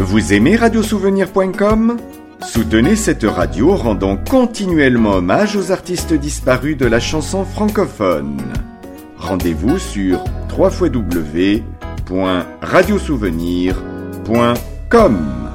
Vous aimez radiosouvenir.com ? Soutenez cette radio en rendant continuellement hommage aux artistes disparus de la chanson francophone. Rendez-vous sur www.radiosouvenir.com.